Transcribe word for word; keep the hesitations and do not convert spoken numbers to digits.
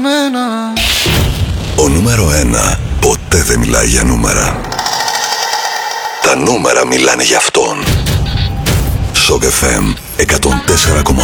Ο νούμερο ένα ποτέ δεν μιλάει για νούμερα. Τα νούμερα μιλάνε για αυτόν. Σοκ εφ εμ εκατόν τέσσερα κόμμα